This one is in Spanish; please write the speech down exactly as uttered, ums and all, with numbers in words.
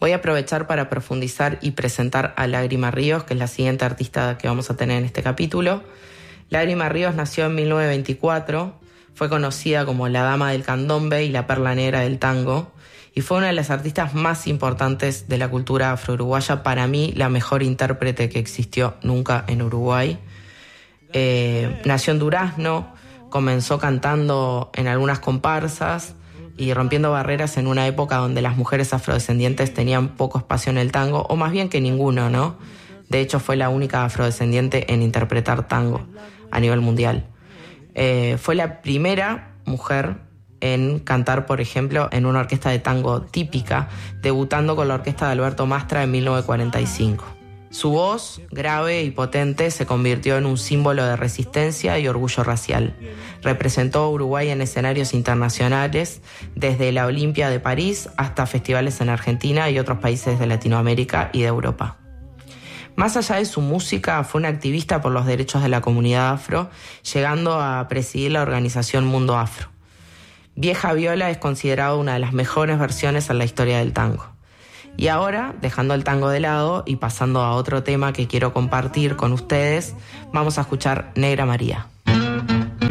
Voy a aprovechar para profundizar y presentar a Lágrima Ríos, que es la siguiente artista que vamos a tener en este capítulo. Lágrima Ríos nació en mil novecientos veinticuatro, fue conocida como la Dama del Candombe y la Perla Negra del Tango, y fue una de las artistas más importantes de la cultura afro-uruguaya, para mí la mejor intérprete que existió nunca en Uruguay. Eh, nació en Durazno, comenzó cantando en algunas comparsas y rompiendo barreras en una época donde las mujeres afrodescendientes tenían poco espacio en el tango, o más bien que ninguno, ¿no? De hecho, fue la única afrodescendiente en interpretar tango a nivel mundial. Eh, fue la primera mujer en cantar, por ejemplo, en una orquesta de tango típica, debutando con la orquesta de Alberto Mastra en mil novecientos cuarenta y cinco. Su voz, grave y potente, se convirtió en un símbolo de resistencia y orgullo racial. Representó a Uruguay en escenarios internacionales, desde la Olimpia de París hasta festivales en Argentina y otros países de Latinoamérica y de Europa. Más allá de su música, fue una activista por los derechos de la comunidad afro, llegando a presidir la organización Mundo Afro. Vieja Viola es considerada una de las mejores versiones en la historia del tango. Y ahora, dejando el tango de lado y pasando a otro tema que quiero compartir con ustedes, vamos a escuchar Negra María.